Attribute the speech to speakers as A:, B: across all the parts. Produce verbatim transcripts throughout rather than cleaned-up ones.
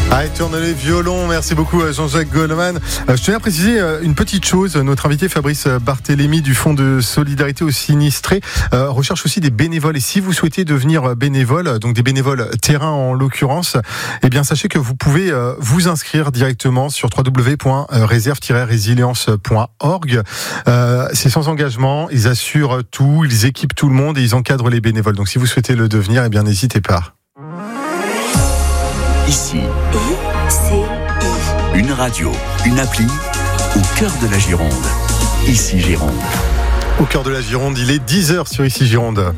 A: Ah, il tourne les violons. Merci beaucoup Jean-Jacques Goldman. Euh, je tiens à préciser euh, une petite chose. Notre invité Fabrice Barthélémy du Fonds de solidarité aux sinistrés euh, recherche aussi des bénévoles. Et si vous souhaitez devenir bénévole, donc des bénévoles terrain en l'occurrence, eh bien sachez que vous pouvez euh, vous inscrire directement sur w w w point réserve tiret résilience point org. Euh, c'est sans engagement. Ils assurent tout, ils équipent tout le monde et ils encadrent les bénévoles. Donc si vous souhaitez le devenir, eh bien n'hésitez pas.
B: Ici,
C: I C I.
B: une radio, une appli, au cœur de la Gironde. Ici Gironde.
A: Au cœur de la Gironde, il est dix heures sur Ici Gironde.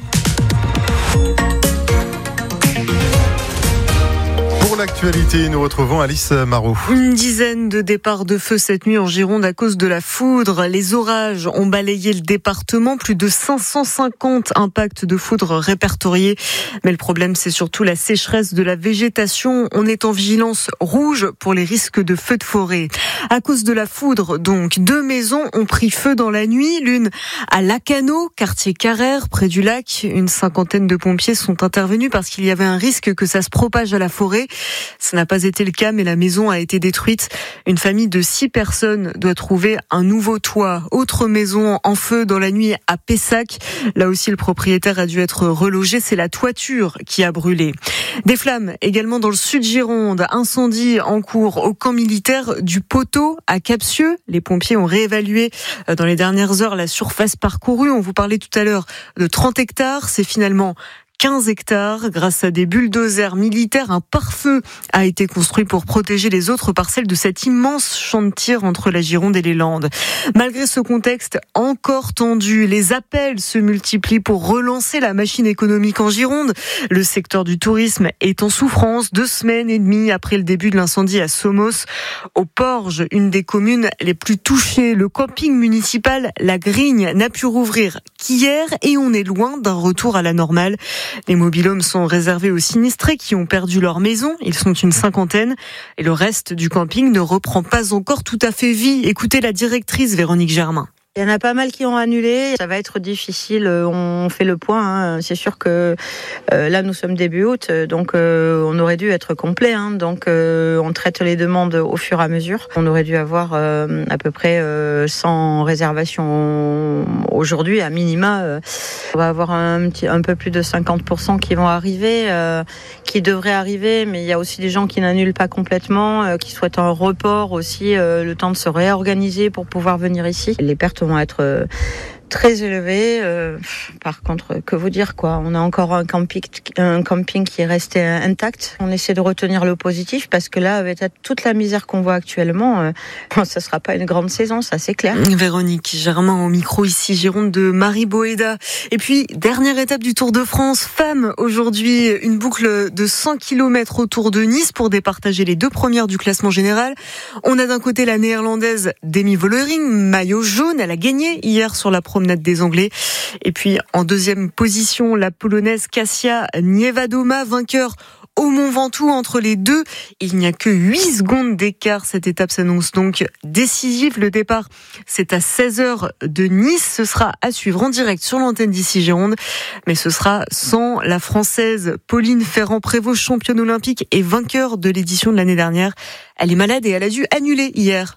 A: Pour l'actualité, nous retrouvons Alice Marot.
D: Une dizaine de départs de feu cette nuit en Gironde à cause de la foudre. Les orages ont balayé le département. Plus de cinq cent cinquante impacts de foudre répertoriés. Mais le problème, c'est surtout la sécheresse de la végétation. On est en vigilance rouge pour les risques de feux de forêt. À cause de la foudre, donc, deux maisons ont pris feu dans la nuit. L'une à Lacano, quartier Carrère, près du lac. Une cinquantaine de pompiers sont intervenus parce qu'il y avait un risque que ça se propage à la forêt. Ça n'a pas été le cas, mais la maison a été détruite. Une famille de six personnes doit trouver un nouveau toit. Autre maison en feu dans la nuit à Pessac. Là aussi, le propriétaire a dû être relogé. C'est la toiture qui a brûlé. Des flammes également dans le sud Gironde. Incendie en cours au camp militaire du Poteau à Capsieux. Les pompiers ont réévalué dans les dernières heures la surface parcourue. On vous parlait tout à l'heure de trente hectares. C'est finalement quinze hectares. Grâce à des bulldozers militaires, un pare-feu a été construit pour protéger les autres parcelles de cet immense champ de tir entre la Gironde et les Landes. Malgré ce contexte encore tendu, les appels se multiplient pour relancer la machine économique en Gironde. Le secteur du tourisme est en souffrance deux semaines et demie après le début de l'incendie à Somos. Au Porge, une des communes les plus touchées, le camping municipal La Grigne n'a pu rouvrir qu'hier et on est loin d'un retour à la normale. Les mobil-homes sont réservés aux sinistrés qui ont perdu leur maison. Ils sont une cinquantaine. Et le reste du camping ne reprend pas encore tout à fait vie. Écoutez la directrice Véronique Germain.
E: Il y en a pas mal qui ont annulé. Ça va être difficile. On fait le point. Hein. C'est sûr que euh, là, nous sommes début août, donc euh, on aurait dû être complet. Hein. Donc, euh, on traite les demandes au fur et à mesure. On aurait dû avoir euh, à peu près euh, cent réservations aujourd'hui, à minima. Euh, on va avoir un, petit, un peu plus de cinquante pour cent qui vont arriver, euh, qui devraient arriver. Mais il y a aussi des gens qui n'annulent pas complètement, euh, qui souhaitent un report aussi, euh, le temps de se réorganiser pour pouvoir venir ici. Les pertes vont être très élevés. Euh, par contre, que vous dire quoi ? On a encore un camping, un camping qui est resté intact. On essaie de retenir le positif parce que là, avec toute la misère qu'on voit actuellement, euh, ça sera pas une grande saison, ça c'est clair.
D: Véronique Germain au micro ici Gironde de Marie Boéda. Et puis dernière étape du Tour de France, femmes aujourd'hui, une boucle de cent kilomètres autour de Nice pour départager les deux premières du classement général. On a d'un côté la néerlandaise Demi Vollering, maillot jaune, elle a gagné hier sur la promenade des Anglais. Et puis en deuxième position, la polonaise Kasia Niewiadoma, vainqueur au Mont Ventoux. Entre les deux, il n'y a que huit secondes d'écart. Cette étape s'annonce donc décisive. Le départ, c'est à seize heures de Nice. Ce sera à suivre en direct sur l'antenne d'Ici Gironde. Mais ce sera sans la Française Pauline Ferrand-Prévot, championne olympique et vainqueur de l'édition de l'année dernière. Elle est malade et elle a dû annuler hier.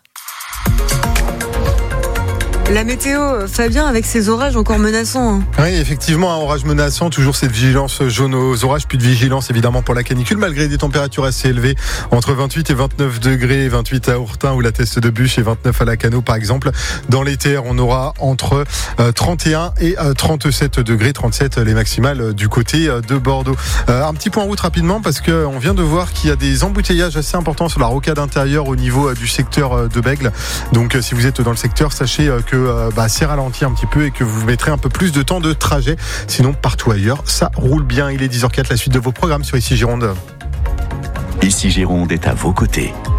D: La météo, Fabien, avec ces orages encore menaçants. Hein.
A: Oui, effectivement, un orage menaçant, toujours cette vigilance jaune aux orages, puis de vigilance évidemment pour la canicule, malgré des températures assez élevées, entre vingt-huit et vingt-neuf degrés, vingt-huit à Ourtin ou la Teste de Bûche et vingt-neuf à Lacano par exemple. Dans les terres, on aura entre trente et un et trente-sept degrés, trente-sept les maximales du côté de Bordeaux. Euh, un petit point en route rapidement, parce qu'on vient de voir qu'il y a des embouteillages assez importants sur la rocade intérieure au niveau du secteur de Bègle. Donc si vous êtes dans le secteur, sachez que euh, bah, c'est ralenti un petit peu et que vous mettrez un peu plus de temps de trajet. Sinon, partout ailleurs, ça roule bien. Il est dix heures zéro quatre, la suite de vos programmes sur Ici Gironde.
B: Ici Gironde est à vos côtés.